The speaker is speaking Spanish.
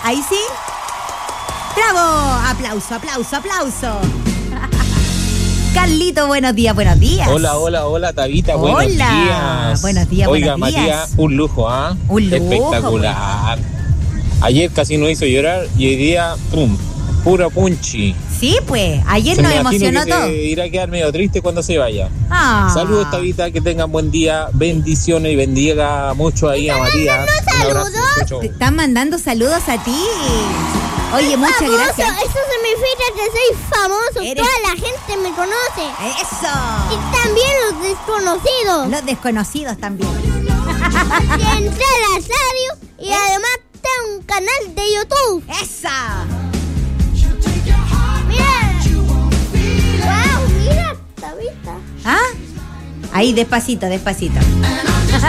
Ahí sí. ¡Bravo! Aplauso. Carlito, buenos días. Hola, Tabita, buenos días. Buenos días. Oiga, Matías, un lujo, ¿ah? Un lujo. Espectacular. Ayer casi nos hizo llorar y hoy día, ¡pum! Puro punchi. Sí, pues, ayer nos emocionó todo. Se irá a quedar medio triste cuando se vaya. Ah. Saludos, Tabita, que tengan buen día, bendiciones y bendiga mucho ahí a Matías. Saludos. Te están mandando saludos a ti. Oye, muchas gracias. Eso significa que soy famoso. Toda la gente me conoce. Eso. Y también los desconocidos. Los desconocidos también. Que entré a la radio y además tengo un canal de YouTube. ¡Esa! Wow, mira, Tabita. ¿Ah? Ahí, despacito.